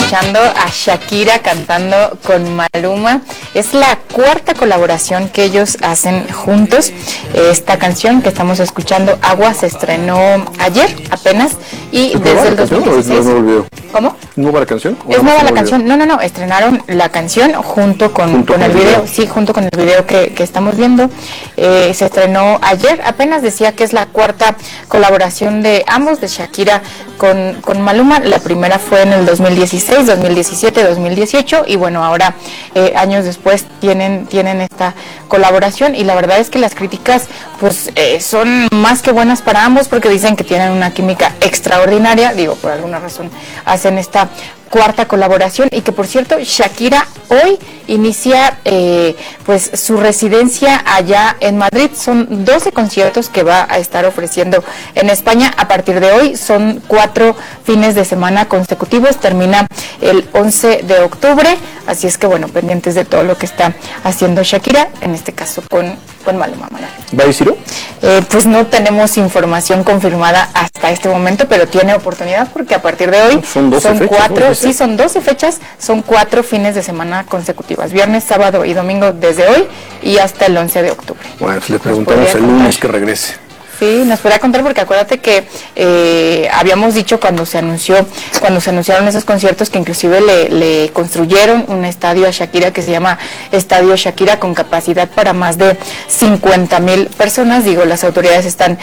escuchando a Shakira cantando con Maluma. Es la cuarta colaboración que ellos hacen juntos. Esta canción que estamos escuchando, Agua, se estrenó ayer apenas y desde el 2016. ¿Cómo? ¿Nueva la canción? ¿Es nueva la canción? No, estrenaron la canción junto con el video. Sí, junto con el video que estamos viendo. Se estrenó ayer, apenas decía que es la cuarta colaboración de ambos, de Shakira con Maluma. La primera fue en el 2016, 2017, 2018 y bueno, ahora años después tienen esta colaboración y la verdad es que las críticas pues son más que buenas para ambos porque dicen que tienen una química extraordinaria, digo, por alguna razón hacen esta cuarta colaboración y que por cierto Shakira hoy inicia pues su residencia allá en Madrid. Son 12 conciertos que va a estar ofreciendo en España a partir de hoy. Son 4 fines de semana consecutivos, termina el 11 de octubre, así es que bueno, pendientes de todo lo que está haciendo Shakira, en este caso con Maluma. ¿Va a decirlo? Pues no tenemos información confirmada hasta este momento, pero tiene oportunidad porque a partir de hoy son 4, sí, son 12 fechas, son 4 fines de semana consecutivos, viernes, sábado y domingo desde hoy y hasta el 11 de octubre. Bueno, le preguntamos el lunes que regrese. Sí, nos podría contar porque acuérdate que habíamos dicho cuando se anunciaron esos conciertos que inclusive le construyeron un estadio a Shakira que se llama Estadio Shakira con capacidad para más de 50,000 personas. Digo, las autoridades están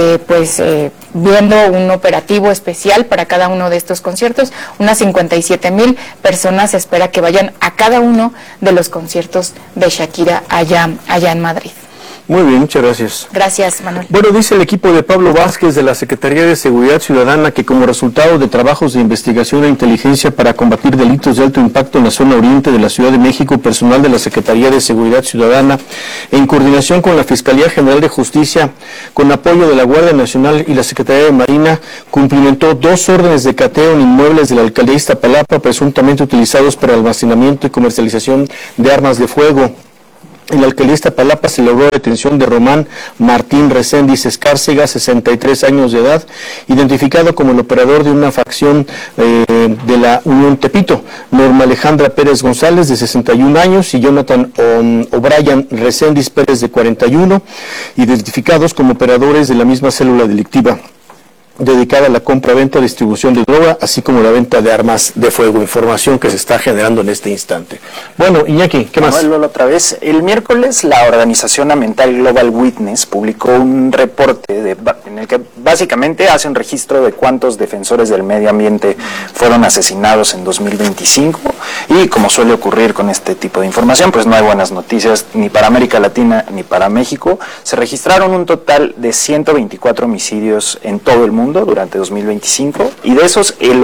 viendo un operativo especial para cada uno de estos conciertos. Unas 57,000 personas se espera que vayan a cada uno de los conciertos de Shakira allá en Madrid. Muy bien, muchas gracias. Gracias, Manuel. Bueno, dice el equipo de Pablo Vázquez de la Secretaría de Seguridad Ciudadana que como resultado de trabajos de investigación e inteligencia para combatir delitos de alto impacto en la zona oriente de la Ciudad de México, personal de la Secretaría de Seguridad Ciudadana, en coordinación con la Fiscalía General de Justicia, con apoyo de la Guardia Nacional y la Secretaría de Marina, cumplimentó 2 órdenes de cateo en inmuebles de la Alcaldía de Iztapalapa, presuntamente utilizados para almacenamiento y comercialización de armas de fuego. En la alcaldía de Iztapalapa se logró la detención de Román Martín Reséndiz Escárcega, 63 años de edad, identificado como el operador de una facción de la Unión Tepito, Norma Alejandra Pérez González, de 61 años, y Jonathan O'Brien Reséndiz Pérez, de 41, identificados como operadores de la misma célula delictiva dedicada a la compra, venta, distribución de droga, así como la venta de armas de fuego, información que se está generando en este instante. Bueno, Iñaki, ¿qué más? Manuel, otra vez. El miércoles la organización ambiental Global Witness publicó un reporte en el que básicamente hace un registro de cuántos defensores del medio ambiente fueron asesinados en 2025 y como suele ocurrir con este tipo de información, pues no hay buenas noticias ni para América Latina ni para México. Se registraron un total de 124 homicidios en todo el mundo durante 2025 y de esos el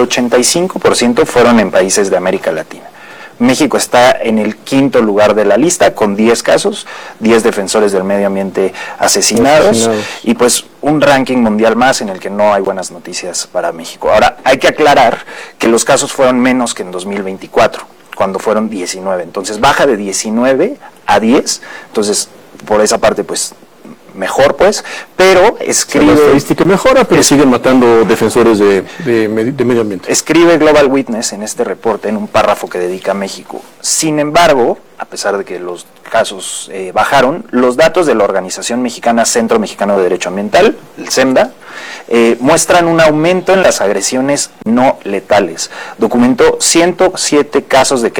85% fueron en países de América Latina. México está en el 5º lugar de la lista con 10 casos, 10 defensores del medio ambiente asesinados y pues un ranking mundial más en el que no hay buenas noticias para México. Ahora, hay que aclarar que los casos fueron menos que en 2024, cuando fueron 19, entonces baja de 19 a 10, entonces por esa parte pues mejor pues, pero escribe... La estadística mejora, pero siguen matando defensores de medio ambiente. Escribe Global Witness en este reporte, en un párrafo que dedica a México. Sin embargo, a pesar de que los casos bajaron, los datos de la organización mexicana Centro Mexicano de Derecho Ambiental, el CEMDA, muestran un aumento en las agresiones no letales. Documentó 107 casos de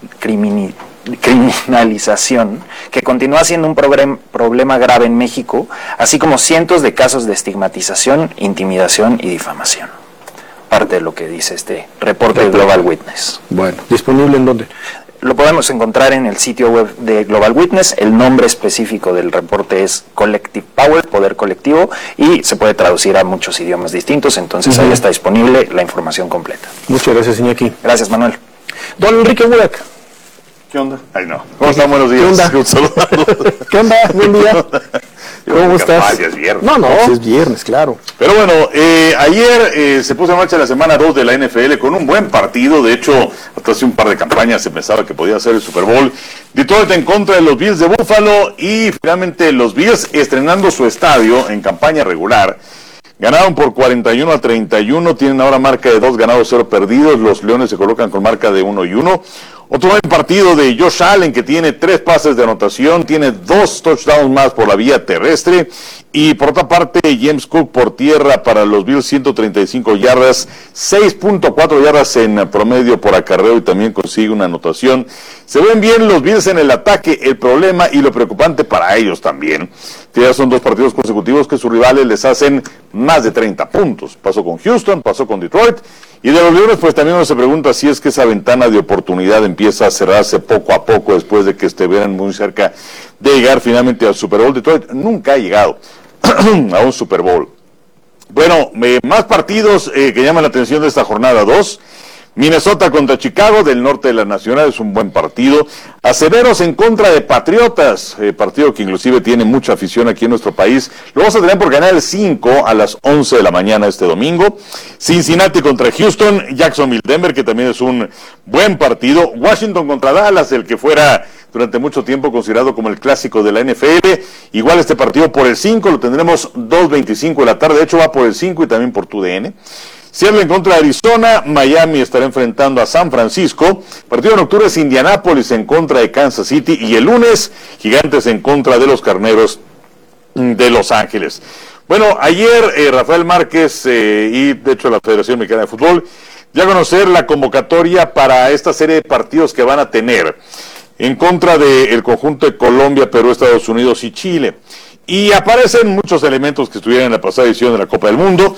criminalización, que continúa siendo un problema grave en México, así como cientos de casos de estigmatización, intimidación y difamación. Parte de lo que dice este reporte de Global Witness. Bueno, ¿disponible en dónde? Lo podemos encontrar en el sitio web de Global Witness. El nombre específico del reporte es Collective Power, Poder Colectivo, y se puede traducir a muchos idiomas distintos, entonces ahí está disponible la información completa. Muchas gracias, Iñaki. Gracias, Manuel. Don Enrique Burak. ¿Qué onda? Ay, no. ¿Cómo están? Buenos días. ¿Qué onda? ¿Qué onda? Buen día. ¿Cómo estás? Es viernes. No, es viernes, claro. Pero bueno, ayer se puso en marcha la semana 2 de la NFL con un buen partido. De hecho, hasta hace un par de campañas se pensaba que podía ser el Super Bowl. Detroit en contra de los Bills de Buffalo y finalmente los Bills estrenando su estadio en campaña regular. Ganaron por 41-31, tienen ahora marca de 2 ganados, 0 perdidos. Los Leones se colocan con marca de 1-1. Otro buen partido de Josh Allen, que tiene 3 pases de anotación, tiene 2 touchdowns más por la vía terrestre. Y por otra parte, James Cook por tierra para los Bills, 135 yardas, 6.4 yardas en promedio por acarreo, y también consigue una anotación. Se ven bien los Bills en el ataque. El problema y lo preocupante para ellos también, que ya son 2 partidos consecutivos que sus rivales les hacen más de 30 puntos. Pasó con Houston, pasó con Detroit. Y de los Leones, pues también uno se pregunta si es que esa ventana de oportunidad empieza a cerrarse poco a poco después de que estuvieran muy cerca de llegar finalmente al Super Bowl. Detroit nunca ha llegado a un Super Bowl. Bueno, más partidos que llaman la atención de esta jornada 2. Minnesota contra Chicago, del norte de la Nacional, es un buen partido. Acereros en contra de Patriotas, partido que inclusive tiene mucha afición aquí en nuestro país. Lo vamos a tener por Canal 5 a las 11 de la mañana este domingo. Cincinnati contra Houston, Jacksonville Denver, que también es un buen partido. Washington contra Dallas, el que fuera durante mucho tiempo considerado como el clásico de la NFL. Igual este partido por el 5, lo tendremos 2:25 de la tarde, de hecho va por el 5 y también por TUDN. Seattle en contra de Arizona, Miami estará enfrentando a San Francisco. Partido nocturno es Indianápolis en contra de Kansas City, y el lunes Gigantes en contra de los Carneros de Los Ángeles. Bueno, ayer Rafael Márquez y de hecho la Federación Mexicana de Fútbol ya conocer la convocatoria para esta serie de partidos que van a tener en contra del conjunto de Colombia, Perú, Estados Unidos y Chile. Y aparecen muchos elementos que estuvieron en la pasada edición de la Copa del Mundo.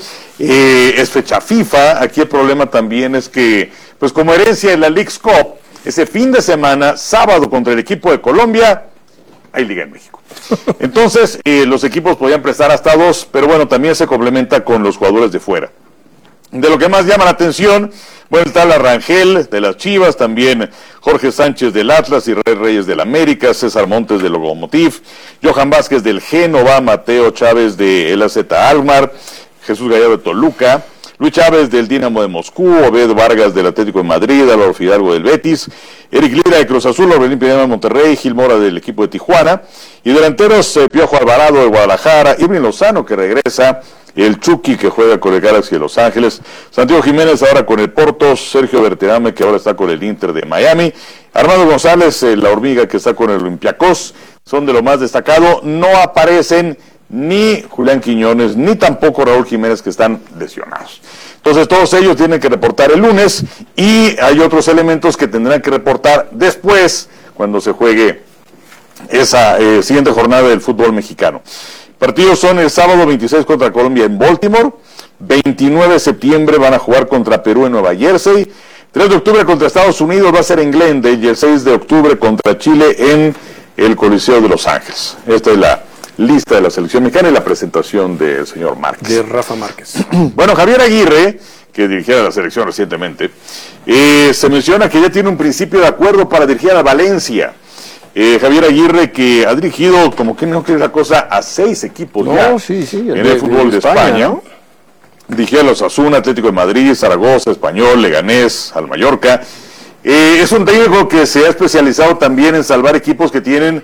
Es fecha FIFA. Aquí el problema también es que, pues como herencia de la Leagues Cup, ese fin de semana, sábado contra el equipo de Colombia, hay Liga en México. Entonces, los equipos podían prestar hasta 2, pero bueno, también se complementa con los jugadores de fuera. De lo que más llama la atención, bueno, está la Rangel de las Chivas, también Jorge Sánchez del Atlas, Israel Reyes del América, César Montes del Lokomotiv, Johan Vázquez del Génova, Mateo Chávez de el AZ Alkmaar, Jesús Gallardo de Toluca, Luis Chávez del Dinamo de Moscú, Obed Vargas del Atlético de Madrid, Álvaro Fidalgo del Betis, Eric Lira de Cruz Azul, Orbelín Pineda de Monterrey, Gil Mora del equipo de Tijuana, y delanteros Piojo Alvarado de Guadalajara, Irving Lozano que regresa, el Chucky que juega con el Galaxy de Los Ángeles, Santiago Jiménez ahora con el Porto, Sergio Berterame que ahora está con el Inter de Miami, Armando González, la Hormiga que está con el Olympiacos, son de lo más destacado. No aparecen ni Julián Quiñones, ni tampoco Raúl Jiménez, que están lesionados. Entonces todos ellos tienen que reportar el lunes, y hay otros elementos que tendrán que reportar después, cuando se juegue esa siguiente jornada del fútbol mexicano. Partidos son el sábado 26 contra Colombia en Baltimore, 29 de septiembre van a jugar contra Perú en Nueva Jersey, 3 de octubre contra Estados Unidos va a ser en Glendale, y el 6 de octubre contra Chile en el Coliseo de Los Ángeles. Esta es la lista de la selección mexicana y la presentación del señor Márquez. De Rafa Márquez. Bueno, Javier Aguirre, que dirigía la selección recientemente, se menciona que ya tiene un principio de acuerdo para dirigir a Valencia. Javier Aguirre, que ha dirigido, como que no quiere la cosa, a 6 equipos en el fútbol de España. ¿No? Dirigió a los Osasuna, Atlético de Madrid, Zaragoza, Español, Leganés, al Mallorca. Es un técnico que se ha especializado también en salvar equipos que tienen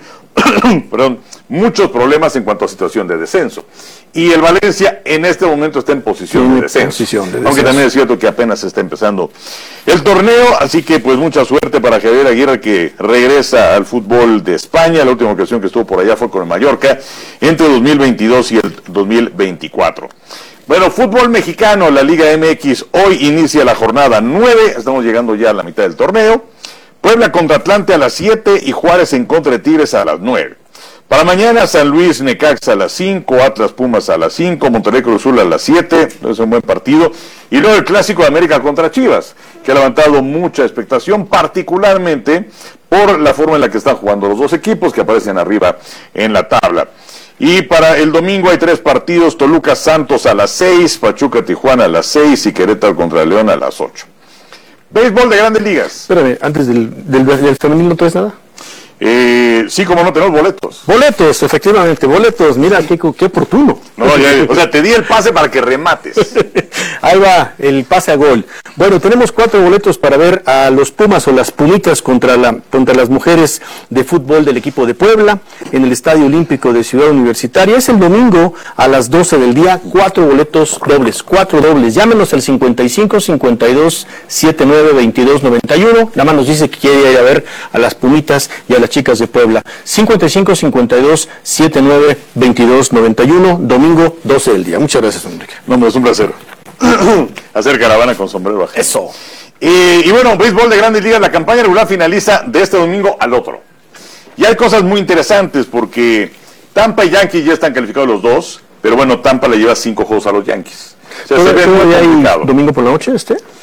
muchos problemas en cuanto a situación de descenso. Y el Valencia en este momento está en posición de descenso. Aunque también es cierto que apenas está empezando el torneo, así que pues mucha suerte para Javier Aguirre, que regresa al fútbol de España. La última ocasión que estuvo por allá fue con el Mallorca entre 2022 y el 2024. Bueno, fútbol mexicano, la Liga MX, hoy inicia la jornada 9, estamos llegando ya a la mitad del torneo. Puebla contra Atlante a las 7 y Juárez en contra de Tigres a las 9. Para mañana, San Luis Necaxa a las 5, Atlas Pumas a las 5, Monterrey Cruz Azul a las 7, es un buen partido. Y luego el Clásico de América contra Chivas, que ha levantado mucha expectación, particularmente por la forma en la que están jugando los dos equipos que aparecen arriba en la tabla. Y para el domingo hay 3 partidos: Toluca Santos a las 6, Pachuca Tijuana a las 6 y Querétaro contra León a las 8. Béisbol de Grandes Ligas. Espérame, antes del femenil no traes nada. Sí, como no, tenemos boletos. Boletos, efectivamente, boletos. Mira, qué oportuno. No, o sea, te di el pase para que remates. Ahí va, el pase a gol. Bueno, tenemos 4 boletos para ver a los Pumas o las Pumitas contra las mujeres de fútbol del equipo de Puebla en el Estadio Olímpico de Ciudad Universitaria. Es el domingo a las 12 del día, 4 boletos dobles, 4 dobles. Llámenos al 55 52 79 22 91. Nada más nos dice que quiere ir a ver a las Pumitas y a las chicas de Puebla. 55 52 79 22 91, domingo 12 del día. Muchas gracias, Enrique. No, es un placer. Hacer caravana con sombrero bajito. Eso. Y bueno, béisbol de Grandes Ligas, la campaña regular finaliza de este domingo al otro. Y hay cosas muy interesantes porque Tampa y Yankees ya están calificados los dos, pero bueno, Tampa le lleva 5 juegos a los Yankees. O sea, se ve muy complicado. ¿Domingo por la noche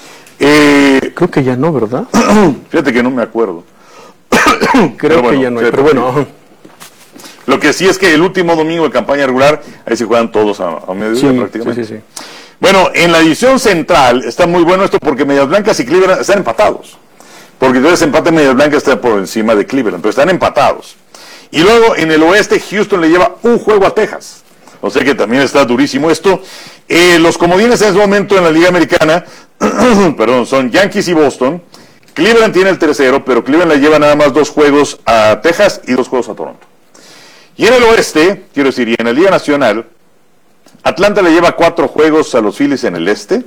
creo que ya no, ¿verdad? Fíjate que no me acuerdo. Creo que ya no hay, pero bueno. Lo que sí es que el último domingo de campaña regular, ahí se juegan todos a mediodía prácticamente. Sí. Bueno, en la división central está muy bueno esto porque Medias Blancas y Cleveland están empatados. Porque entonces empate Medias Blancas está por encima de Cleveland, pero están empatados. Y luego en el oeste Houston le lleva un juego a Texas. O sea que también está durísimo esto. Los comodines en ese momento en la Liga Americana, son Yankees y Boston. Cleveland tiene el tercero, pero Cleveland le lleva nada más 2 juegos a Texas y 2 juegos a Toronto. Y en el oeste, quiero decir, y en la Liga Nacional, Atlanta le lleva 4 juegos a los Phillies en el este.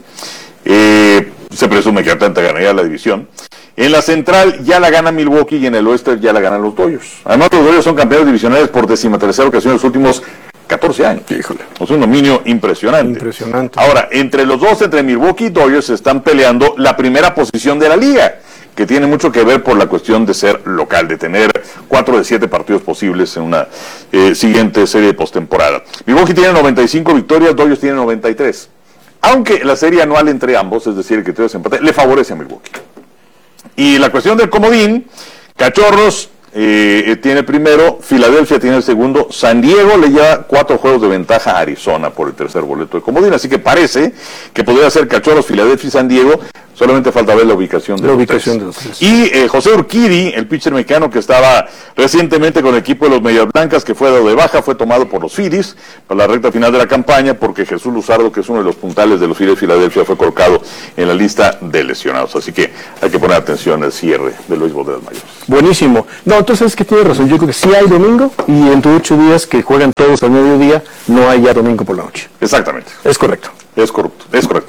Se presume que Atlanta ganaría la división. En la central ya la gana Milwaukee y en el oeste ya la ganan los Dodgers. Además, los Dodgers son campeones divisionales por 13ª ocasión en los últimos 14 años. Híjole. Es un dominio impresionante. Ahora, entre los dos, entre Milwaukee y Dodgers, se están peleando la primera posición de la liga, que tiene mucho que ver por la cuestión de ser local, de tener 4 de 7 partidos posibles en una siguiente serie de postemporada. Milwaukee tiene 95 victorias, Dodgers tiene 93. Aunque la serie anual entre ambos, es decir, el criterio de empate, le favorece a Milwaukee. Y la cuestión del comodín, Cachorros tiene primero, Filadelfia tiene el segundo, San Diego le lleva 4 juegos de ventaja a Arizona por el tercer boleto de comodín, así que parece que podría ser Cachorros, Filadelfia y San Diego. Solamente falta ver la ubicación de los tres. Y José Urquidy, el pitcher mexicano que estaba recientemente con el equipo de los Medias Blancas, que fue dado de baja, fue tomado por los Phillies para la recta final de la campaña, porque Jesús Luzardo, que es uno de los puntales de los Phillies de Filadelfia, fue colocado en la lista de lesionados. Así que hay que poner atención al cierre del béisbol de las mayores. Buenísimo. No, entonces es que tiene razón. Yo creo que sí hay domingo y entre 8 días que juegan todos al mediodía, no hay ya domingo por la noche. Exactamente. Es correcto. Es correcto.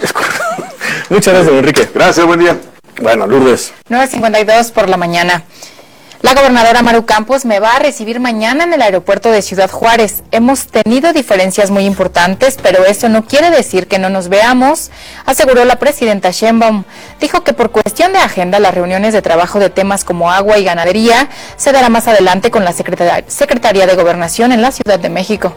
Muchas gracias, Enrique. Gracias, buen día. Bueno, Lourdes. 9:52 por la mañana. La gobernadora Maru Campos me va a recibir mañana en el aeropuerto de Ciudad Juárez. Hemos tenido diferencias muy importantes, pero eso no quiere decir que no nos veamos, aseguró la presidenta Sheinbaum. Dijo que por cuestión de agenda, las reuniones de trabajo de temas como agua y ganadería se dará más adelante con la Secretaría de Gobernación en la Ciudad de México.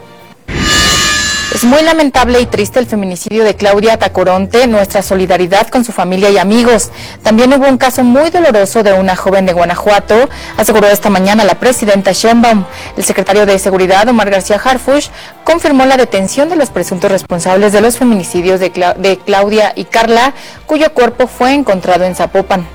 Es muy lamentable y triste el feminicidio de Claudia Tacoronte, nuestra solidaridad con su familia y amigos. También hubo un caso muy doloroso de una joven de Guanajuato, aseguró esta mañana la presidenta Sheinbaum. El secretario de Seguridad, Omar García Harfuch, confirmó la detención de los presuntos responsables de los feminicidios de Claudia y Carla, cuyo cuerpo fue encontrado en Zapopan.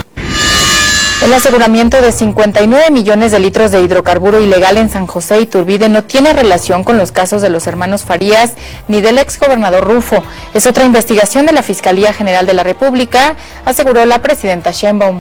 El aseguramiento de 59 millones de litros de hidrocarburo ilegal en San José Iturbide no tiene relación con los casos de los hermanos Farías ni del exgobernador Rufo. Es otra investigación de la Fiscalía General de la República, aseguró la presidenta Sheinbaum.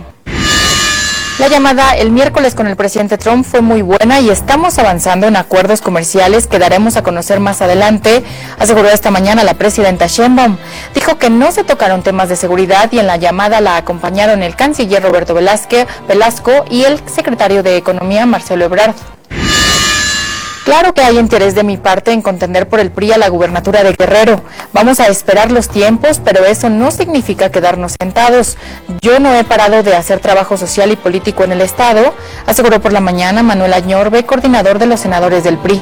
La llamada el miércoles con el presidente Trump fue muy buena y estamos avanzando en acuerdos comerciales que daremos a conocer más adelante, aseguró esta mañana la presidenta Sheinbaum. Dijo que no se tocaron temas de seguridad y en la llamada la acompañaron el canciller Roberto Velasco y el secretario de Economía Marcelo Ebrard. Claro que hay interés de mi parte en contender por el PRI a la gubernatura de Guerrero. Vamos a esperar los tiempos, pero eso no significa quedarnos sentados. Yo no he parado de hacer trabajo social y político en el Estado, aseguró por la mañana Manuel Añorbe, coordinador de los senadores del PRI.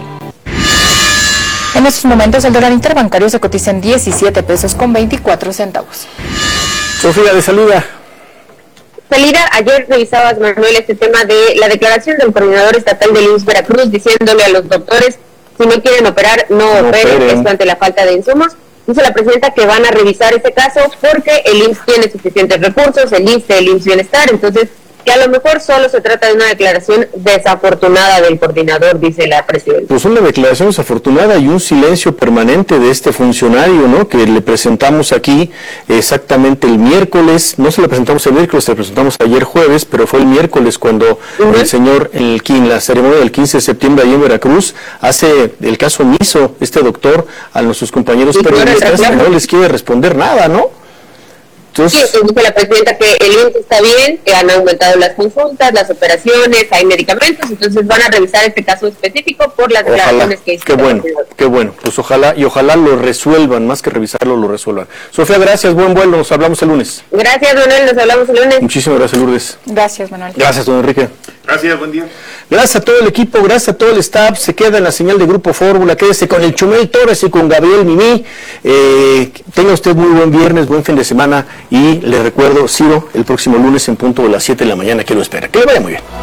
En estos momentos el dólar interbancario se cotiza en 17 pesos con 24 centavos. Sofía, de saluda. Felida, ayer revisabas, Manuel, este tema de la declaración del coordinador estatal del IMSS Veracruz diciéndole a los doctores, si no quieren operar, no operen, esto ante la falta de insumos. Dice la presidenta que van a revisar ese caso porque el IMSS tiene suficientes recursos, el IMSS Bienestar, entonces que a lo mejor solo se trata de una declaración desafortunada del coordinador, dice la presidenta. Pues una declaración desafortunada y un silencio permanente de este funcionario, ¿no? Que le presentamos aquí exactamente el miércoles, no se le presentamos el miércoles, se le presentamos ayer jueves, pero fue el miércoles cuando el señor, en la ceremonia del 15 de septiembre allí en Veracruz, hace el caso omiso, este doctor, a nuestros compañeros periodistas, que no les quiere responder nada, ¿no? Entonces, sí, dice la presidenta que el IMSS está bien, que han aumentado las consultas, las operaciones, hay medicamentos, entonces van a revisar este caso específico por las declaraciones que hizo. Qué bueno, pues ojalá lo resuelvan, más que revisarlo, lo resuelvan. Sofía, gracias, buen vuelo, nos hablamos el lunes. Gracias, Manuel, nos hablamos el lunes. Muchísimas gracias, Lourdes. Gracias, Manuel. Gracias, don Enrique. Gracias, buen día. Gracias a todo el equipo, gracias a todo el staff, se queda en la señal de Grupo Fórmula, quédese con el Chumel Torres y con Gabriel Mimí, tenga usted muy buen viernes, buen fin de semana y le recuerdo, Ciro, el próximo lunes en punto de las 7 de la mañana, que lo espera. Que le vaya muy bien.